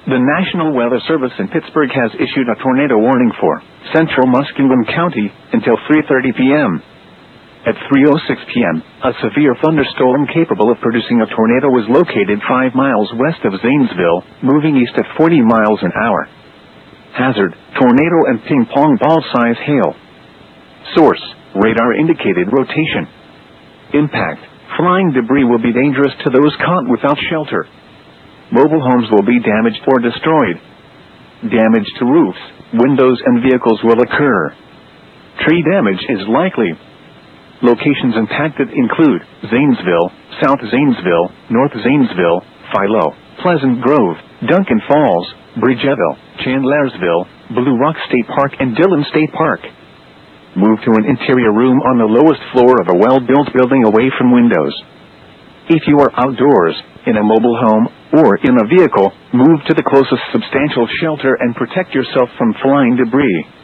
The National Weather Service in Pittsburgh has issued a tornado warning for central Muskingum County until 3:30 p.m. At 3:06 p.m., a severe thunderstorm capable of producing a tornado was located 5 miles west of Zanesville, moving east at 40 miles an hour. Hazard: tornado and ping-pong ball-size hail. Source: radar indicated rotation. Impact: flying debris will be dangerous to those caught without shelter. Mobile homes will be damaged or destroyed. Damage to roofs, windows and vehicles will occur. Tree damage is likely. Locations impacted include Zanesville, South Zanesville, North Zanesville, Philo, Pleasant Grove, Duncan Falls, Bridgeville, Chandlersville, Blue Rock State Park and Dillon State Park. Move to an interior room on the lowest floor of a well-built building away from windows. If you are outdoors, in a mobile home, or in a vehicle, move to the closest substantial shelter and protect yourself from flying debris.